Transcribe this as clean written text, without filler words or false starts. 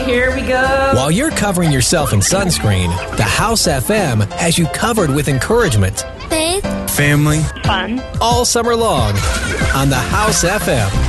here we go. While you're covering yourself in sunscreen, the House FM has you covered with encouragement, Faith, family, Fun. all summer long on the House FM.